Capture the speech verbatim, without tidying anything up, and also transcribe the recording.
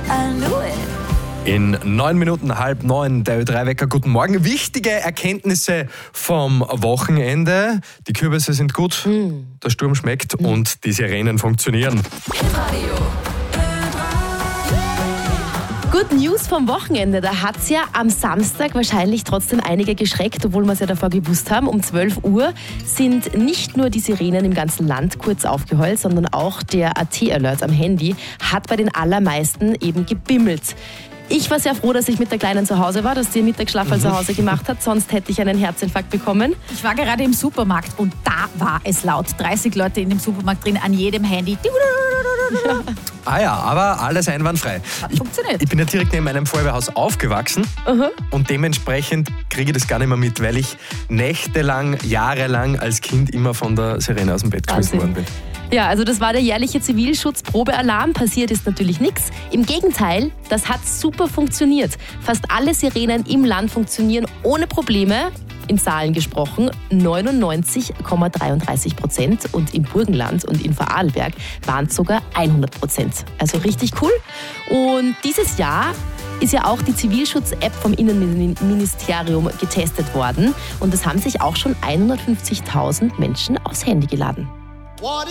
I knew it. In neun Minuten halb neun, der Ö drei Wecker. Guten Morgen. Wichtige Erkenntnisse vom Wochenende. Die Kürbisse sind gut, mm. der Sturm schmeckt mm. und die Sirenen funktionieren. Radio. Good News vom Wochenende. Da hat es ja am Samstag wahrscheinlich trotzdem einige geschreckt, obwohl wir es ja davor gewusst haben. Um zwölf Uhr sind nicht nur die Sirenen im ganzen Land kurz aufgeheult, sondern auch der A T-Alert am Handy hat bei den allermeisten eben gebimmelt. Ich war sehr froh, dass ich mit der Kleinen zu Hause war, dass sie einen Mittagsschlaf mhm. zu Hause gemacht hat, sonst hätte ich einen Herzinfarkt bekommen. Ich war gerade im Supermarkt und da war es laut. dreißig Leute in dem Supermarkt drin, an jedem Handy. Ja. Ah ja, aber alles einwandfrei. Hat Ich, funktioniert. ich bin ja direkt neben einem Feuerwehrhaus aufgewachsen Mhm. und dementsprechend kriege ich das gar nicht mehr mit, weil ich nächtelang, jahrelang als Kind immer von der Sirene aus dem Bett geschmissen worden bin. Ja, also das war der jährliche Zivilschutz-Probealarm. Passiert ist natürlich nichts. Im Gegenteil, das hat super funktioniert. Fast alle Sirenen im Land funktionieren ohne Probleme. In Zahlen gesprochen, neunundneunzig Komma dreiunddreißig Prozent und im Burgenland und in Vorarlberg waren es sogar hundert Prozent. Also richtig cool. Und dieses Jahr ist ja auch die Zivilschutz-App vom Innenministerium getestet worden. Und es haben sich auch schon hundertfünfzigtausend Menschen aufs Handy geladen.